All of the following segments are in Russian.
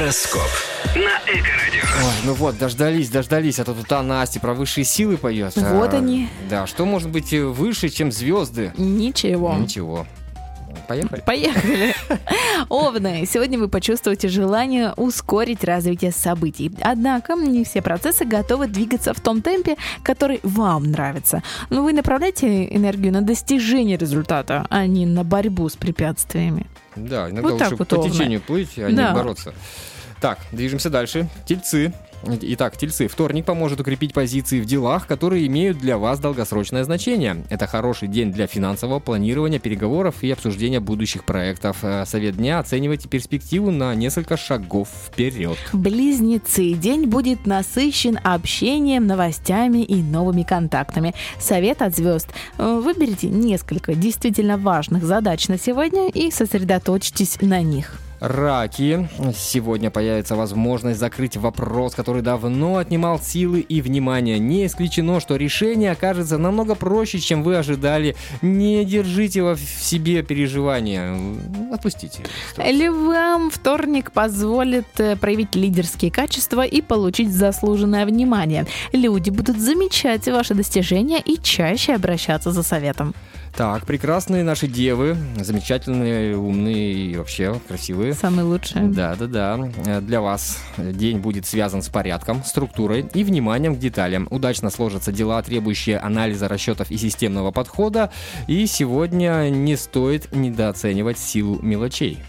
Гороскоп на Эко-радио. Ой, ну вот, дождались, а то тут Настя про высшие силы поет. Вот они. Да, что может быть выше, чем звезды? Ничего. Ничего. Поехали. Поехали. Овны, сегодня вы почувствуете желание ускорить развитие событий. Однако не все процессы готовы двигаться в том темпе, который вам нравится. Но вы направляете энергию на достижение результата, а не на борьбу с препятствиями. Да, иногда Вот лучше так вот, по Овны. течению плыть, а Да. не бороться. Так, движемся дальше. Тельцы. Итак, тельцы. Вторник поможет укрепить позиции в делах, которые имеют для вас долгосрочное значение. Это хороший день для финансового планирования, переговоров и обсуждения будущих проектов. Совет дня: оценивайте перспективу на несколько шагов вперед. Близнецы. День будет насыщен общением, новостями и новыми контактами. Совет от звезд. Выберите несколько действительно важных задач на сегодня и сосредоточьтесь на них. Раки. Сегодня появится возможность закрыть вопрос, который давно отнимал силы и внимание. Не исключено, что решение окажется намного проще, чем вы ожидали. Не держите в себе переживания. Отпустите. Львам вторник позволит проявить лидерские качества и получить заслуженное внимание. Люди будут замечать ваши достижения и чаще обращаться за советом. Так, прекрасные наши девы. Замечательные, умные и вообще красивые. Самые лучшие. Да. Для вас день будет связан с порядком, структурой и вниманием к деталям. Удачно сложатся дела, требующие анализа, расчетов и системного подхода. И сегодня не стоит недооценивать силу мелочей.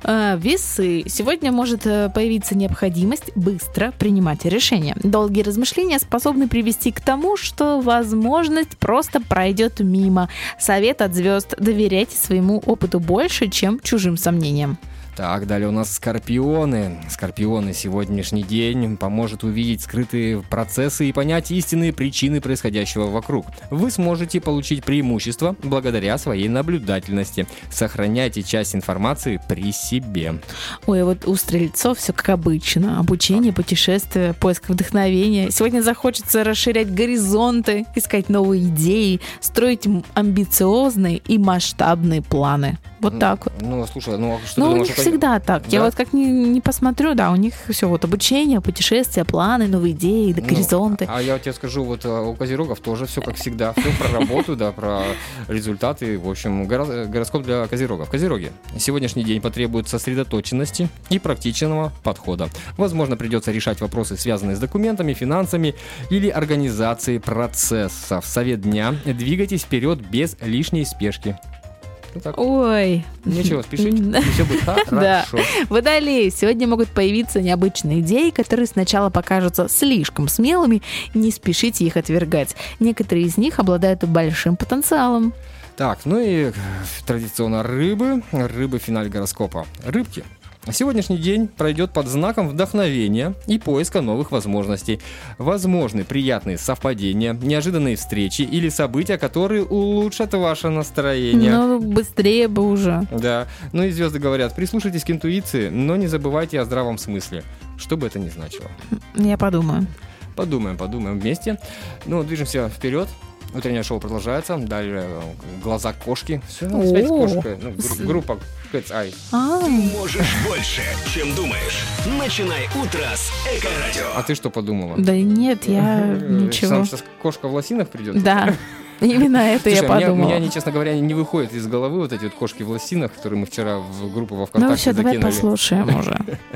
Весы. Сегодня может появиться необходимость быстро принимать решения. Долгие размышления способны привести к тому, что возможность просто пройдет мимо. Совет от звезд: доверяйте своему опыту больше, чем чужим сомнениям. Так, далее у нас скорпионы. Скорпионы, сегодняшний день поможет увидеть скрытые процессы и понять истинные причины происходящего вокруг. Вы сможете получить преимущество благодаря своей наблюдательности. Сохраняйте часть информации при себе. Ой, вот у стрельцов все как обычно. Обучение, путешествия, поиск вдохновения. Сегодня захочется расширять горизонты, искать новые идеи, строить амбициозные и масштабные планы. Вот так вот. Ну, слушай, а что ты Ну, у думаешь, них это- всегда так. Да? Я вот как не посмотрю, да, у них все вот обучение, путешествия, планы, новые идеи, горизонты. А я тебе скажу, вот у козерогов тоже все как всегда. Все про работу, да, про результаты. В общем, гороскоп для козерогов. Козероги. Сегодняшний день потребует сосредоточенности и практичного подхода. Возможно, придется решать вопросы, связанные с документами, финансами или организацией процессов. Совет дня: двигайтесь вперед без лишней спешки. Вот так. Ой. Нечего спешить, и все будет Да. хорошо. Водолеи. Сегодня могут появиться необычные идеи, которые сначала покажутся слишком смелыми. Не спешите их отвергать. Некоторые из них обладают большим потенциалом. Так, ну и традиционно рыбы. Рыбы в финале гороскопа. Рыбки. Сегодняшний день пройдет под знаком вдохновения и поиска новых возможностей. Возможны приятные совпадения, неожиданные встречи или события, которые улучшат ваше настроение. Ну, быстрее бы уже. Да, ну и звезды говорят: прислушайтесь к интуиции, но не забывайте о здравом смысле, что бы это ни значило. Я подумаю. Подумаем вместе. Ну, движемся вперед. Утреннее шоу продолжается. Далее глаза кошки. Все, связь кошка. Ну, группа Cat's Eye. Можешь больше, чем думаешь. Начинай утро с Эко-радио. А ты что подумала? Да нет, я ничего. Сейчас кошка в лосинах придет? Да, именно это я Слушай, у меня подумала. они, честно говоря, не выходят из головы вот эти вот кошки в лосинах, которые мы вчера в группу во Ну ВКонтакте все, давай закинули. послушаем уже.